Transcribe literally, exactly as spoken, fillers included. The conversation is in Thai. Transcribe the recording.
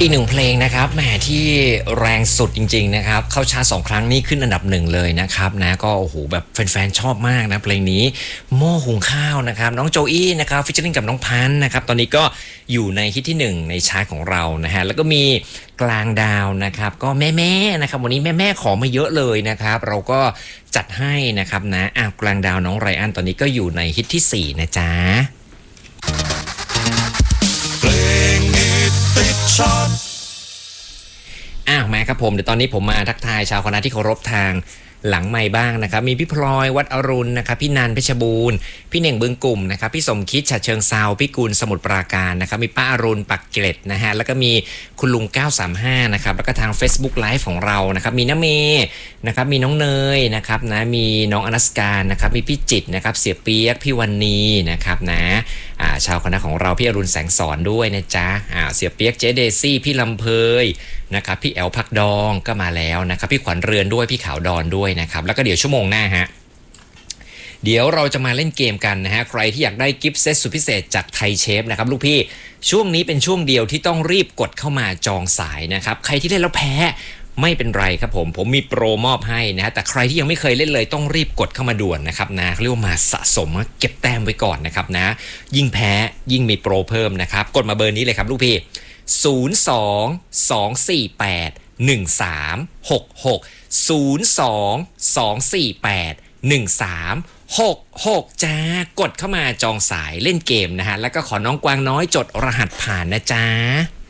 อีกหนึ่งเพลงนะครับแหมที่แรงสุดจริงๆนะครับเข้าชาร์ตสองครั้งนี่ขึ้นอันดับหนึ่งเลยนะครับนะก็โอ้โหแบบแฟนๆชอบมากนะเพลงนี้หม้อหุงข้าวนะครับน้องโจอี้นะครับฟิชเชอร์ลิงกับน้องพันธ์นะครับตอนนี้ก็อยู่ในฮิตที่หนึ่งในชาร์ตของเรานะฮะแล้วก็มีกลางดาวนะครับก็แม่ๆนะครับวันนี้แม่ๆขอมาเยอะเลยนะครับเราก็จัดให้นะครับนะอ่ะกลางดาวน้องไรอันตอนนี้ก็อยู่ในฮิตที่สี่นะจ๊ะเพลงนี้ติดชาร์ตอ้าวมาครับผมเดี๋ยวตอนนี้ผมมาทักทายชาวคณะที่เคารพทางหลังไมค์บ้างนะครับมีพี่พลอยวัดอรุณนะครับพี่นันเพชรบูรณ์พี่เน่งบึงกลุ่มนะครับพี่สมคิดฉะเชิงเซาพี่กุลสมุทรปราการนะครับมีป้าอรุณปักเกร็ดนะฮะแล้วก็มีคุณลุงเก้าสามห้านะครับแล้วก็ทาง Facebook Live ของเรานะครับมีน้าเมย์นะครับมีน้องเนยนะครับนะมีน้องอนัสการนะครับมีพี่จิตนะครับเสียเปียกพี่วันนีนะครับนะอ่าชาวคณะของเราพี่อรุณแสงสอนด้วยนะจ๊ะอ่าเสียเปียกเจเดซี่พี่ลำเพยนะครับพี่แอลพักดองก็มาแล้วนะครับพี่ขวัญเรือนด้วยพี่ขาวดอนด้วยนะครับแล้วก็เดี๋ยวชั่วโมงหน้าฮะเดี๋ยวเราจะมาเล่นเกมกันนะฮะใครที่อยากได้กิฟต์เซตสุดพิเศษจากไทยเชฟนะครับลูกพี่ช่วงนี้เป็นช่วงเดียวที่ต้องรีบกดเข้ามาจองสายนะครับใครที่เล่นแล้วแพ้ไม่เป็นไรครับผมผมมีโปรมอบให้นะฮะแต่ใครที่ยังไม่เคยเล่นเลยต้องรีบกดเข้ามาด่วนนะครับนะเรียกว่ามาสะสมเก็บแต้มไว้ก่อนนะครับนะยิ่งแพ้ยิ่งมีโปรเพิ่มนะครับกดมาเบอร์นี้เลยครับลูกพี่ศูนย์ สอง สอง สี่ แปด หนึ่ง สาม หก หก ศูนย์ สอง สอง สี่ แปด หนึ่ง สาม หก หกจ้ากดเข้ามาจองสายเล่นเกมนะฮะแล้วก็ขอน้องกวางน้อยจดรหัสผ่านนะจ๊ะ